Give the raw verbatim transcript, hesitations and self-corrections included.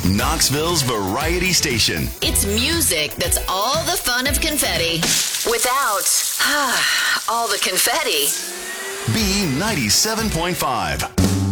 Knoxville's Variety Station. It's music that's all the fun of confetti without all the confetti. B ninety-seven point five.